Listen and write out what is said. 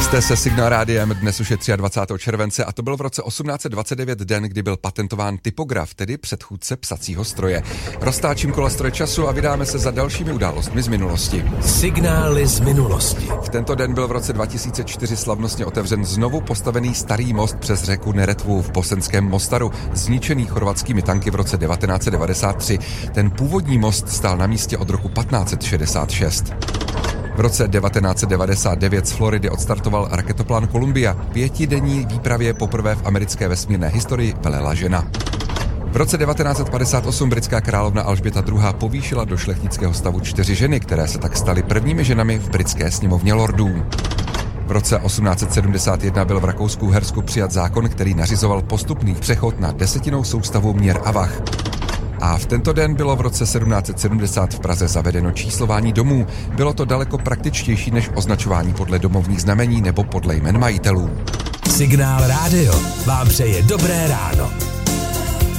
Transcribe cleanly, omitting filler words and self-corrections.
Jste se Signál Rádiem, dnes už je 23. července a to byl v roce 1829 den, kdy byl patentován typograf, tedy předchůdce psacího stroje. Roztáčím kola stroje času a vydáme se za dalšími událostmi z minulosti. Signály z minulosti. V tento den byl v roce 2004 slavnostně otevřen znovu postavený starý most přes řeku Neretvu v bosenském Mostaru, zničený chorvatskými tanky v roce 1993. Ten původní most stál na místě od roku 1566. V roce 1999 z Floridy odstartoval raketoplán Columbia. 5denní výpravě poprvé v americké vesmírné historii velela žena. V roce 1958 britská královna Alžběta II. Povýšila do šlechtického stavu 4 ženy, které se tak staly prvními ženami v britské sněmovně lordů. V roce 1871 byl v Rakousku-Uhersku přijat zákon, který nařizoval postupný přechod na desetinou soustavu měr a vah. A v tento den bylo v roce 1770 v Praze zavedeno číslování domů. Bylo to daleko praktičtější než označování podle domovních znamení nebo podle jmen majitelů. Signál Rádio vám přeje dobré ráno.